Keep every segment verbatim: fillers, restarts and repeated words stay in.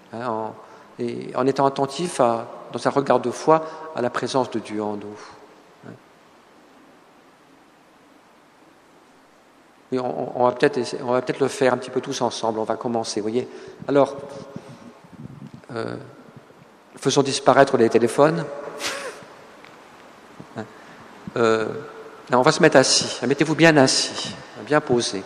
hein, en, et en étant attentif à, dans un regard de foi à la présence de Dieu en nous. Hein. Et on, on, va peut-être, on va peut-être le faire un petit peu tous ensemble, on va commencer, vous voyez. Alors, euh, faisons disparaître les téléphones. Hein. Euh, on va se mettre assis, mettez-vous bien assis, bien posé.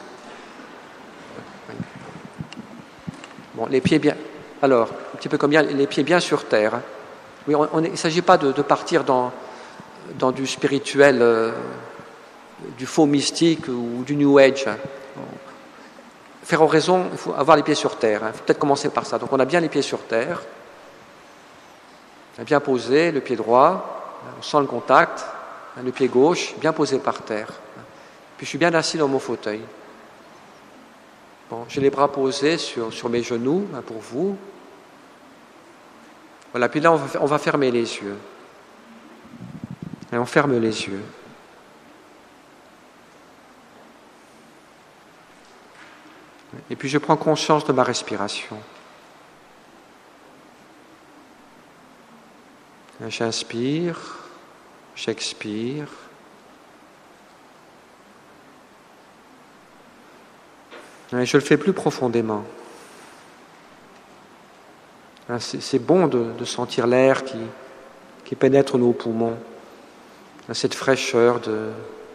Bon, les pieds bien. Alors, un petit peu comme bien, les pieds bien sur terre. Oui, on, on, il ne s'agit pas de, de partir dans, dans du spirituel, euh, du faux mystique ou du New Age. Bon. Faire oraison, il faut avoir les pieds sur terre. Il hein. faut peut-être commencer par ça. Donc, on a bien les pieds sur terre, bien posé, le pied droit, on sent le contact, le pied gauche, bien posé par terre. Puis, je suis bien assis dans mon fauteuil. Bon, j'ai les bras posés sur, sur mes genoux, hein, pour vous. Voilà, puis là, on va, on va fermer les yeux. Et on ferme les yeux. Et puis je prends conscience de ma respiration. J'inspire, j'expire. Et je le fais plus profondément. C'est, c'est bon de, de sentir l'air qui, qui pénètre nos poumons, cette fraîcheur de...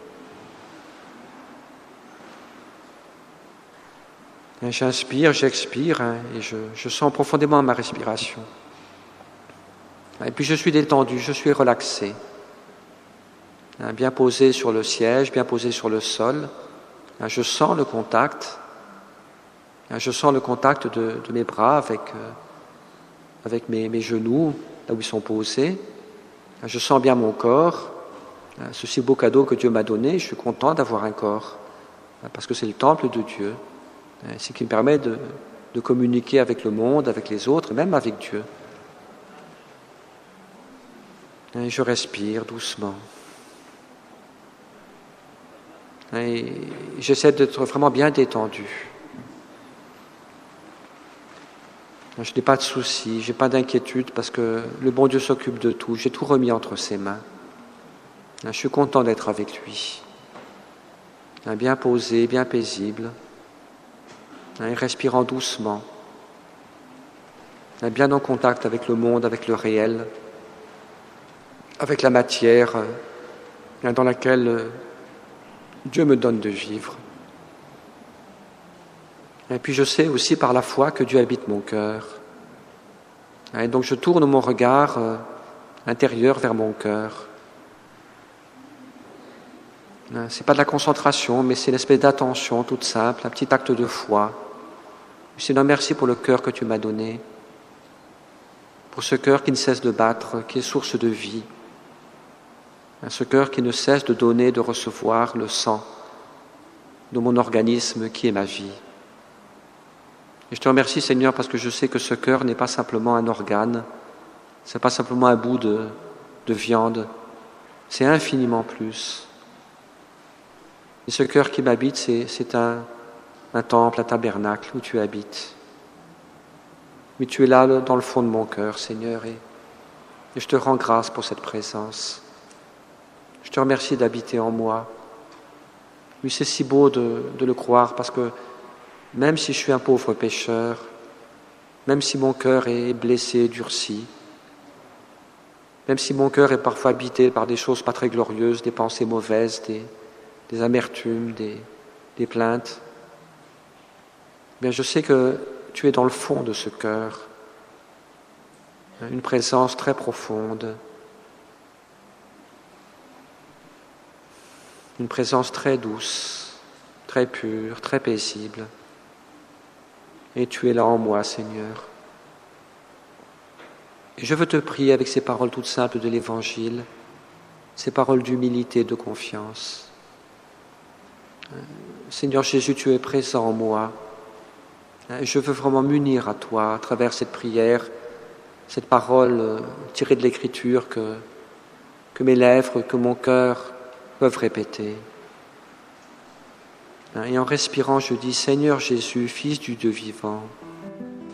Et j'inspire, j'expire, hein, et je, je sens profondément ma respiration. Et puis je suis détendu, je suis relaxé. Hein, bien posé sur le siège, bien posé sur le sol. Hein, je sens le contact. Hein, je sens le contact de, de mes bras avec, euh, avec mes, mes genoux, là où ils sont posés. Hein, je sens bien mon corps. Hein, ce si beau cadeau que Dieu m'a donné, je suis content d'avoir un corps. Hein, parce que c'est le temple de Dieu. Hein, c'est ce qui me permet de, de communiquer avec le monde, avec les autres, et même avec Dieu. Et je respire doucement. Et j'essaie d'être vraiment bien détendu. Je n'ai pas de soucis, je n'ai pas d'inquiétude parce que le bon Dieu s'occupe de tout. J'ai tout remis entre ses mains. Je suis content d'être avec lui. Bien posé, bien paisible. Respirant doucement. Bien en contact avec le monde, avec le réel. Avec la matière dans laquelle Dieu me donne de vivre. Et puis je sais aussi par la foi que Dieu habite mon cœur. Et donc je tourne mon regard intérieur vers mon cœur. C'est pas de la concentration, mais c'est une espèce d'attention toute simple, un petit acte de foi. Seigneur, merci pour le cœur que tu m'as donné, pour ce cœur qui ne cesse de battre, qui est source de vie. Ce cœur qui ne cesse de donner, de recevoir le sang de mon organisme qui est ma vie. Et je te remercie, Seigneur, parce que je sais que ce cœur n'est pas simplement un organe, ce n'est pas simplement un bout de, de viande, c'est infiniment plus. Et ce cœur qui m'habite, c'est, c'est un, un temple, un tabernacle où tu habites. Mais tu es là, dans le fond de mon cœur, Seigneur, et, et je te rends grâce pour cette présence. Je te remercie d'habiter en moi. Oui, c'est si beau de, de le croire parce que même si je suis un pauvre pécheur, même si mon cœur est blessé, durci, même si mon cœur est parfois habité par des choses pas très glorieuses, des pensées mauvaises, des, des amertumes, des, des plaintes, bien je sais que tu es dans le fond de ce cœur, une présence très profonde, une présence très douce, très pure, très paisible. Et tu es là en moi, Seigneur. Et je veux te prier avec ces paroles toutes simples de l'Évangile, ces paroles d'humilité et de confiance. Seigneur Jésus, tu es présent en moi. Et je veux vraiment m'unir à toi à travers cette prière, cette parole tirée de l'Écriture que, que mes lèvres, que mon cœur peuvent répéter. Et en respirant, je dis, Seigneur Jésus, Fils du Dieu vivant,